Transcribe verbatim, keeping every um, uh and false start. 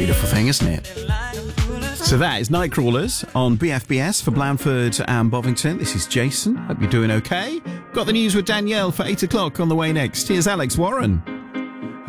Beautiful thing, isn't it? So that is Nightcrawlers on B F B S for Blandford and Bovington. This is Jason. Hope you're doing okay. Got the news with Danielle for eight o'clock on the way next. Here's Alex Warren.